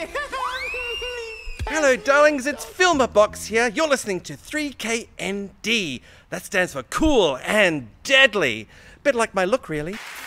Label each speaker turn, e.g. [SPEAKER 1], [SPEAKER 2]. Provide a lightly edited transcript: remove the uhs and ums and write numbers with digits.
[SPEAKER 1] Hello, darlings, it's Filmerbox here. You're listening to 3KND. That stands for cool and deadly. Bit like my look, really.